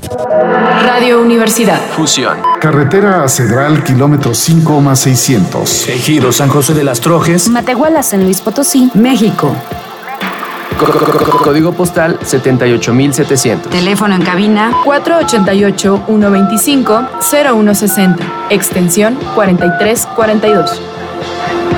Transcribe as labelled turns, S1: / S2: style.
S1: Radio Universidad.
S2: Fusión.
S3: Carretera a Cedral, kilómetro 5+600.
S2: Ejido San José de las Trojes.
S4: Matehuala, San Luis Potosí, México.
S2: Código postal 78700.
S1: Teléfono en cabina 488-125-0160. Extensión 4342.